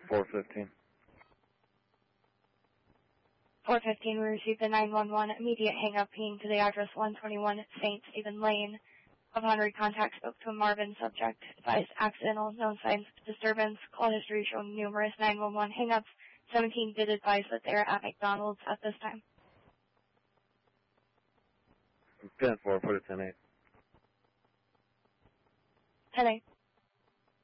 415. 415, we received a 911 immediate hang-up ping to the address 121 St. Stephen Lane. Upon recontact, spoke to a Marvin subject, advised accidental, known signs of disturbance, call history showing numerous 911 hang-ups. 17 did advise that they are at McDonald's at this time. 10-4, put it 10-8. 10-8.